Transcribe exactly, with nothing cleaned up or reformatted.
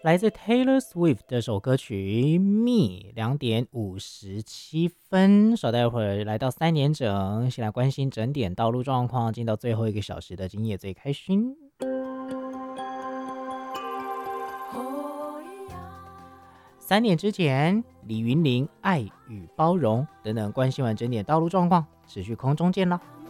来自 Taylor Swift 这首歌曲《Me》，两点五十七分。稍待会儿来到三点整，先来关心整点道路状况，进到最后一个小时的今夜最开心。三点之前，李云林《爱与包容》等等关心完整点道路状况，持续空中见了。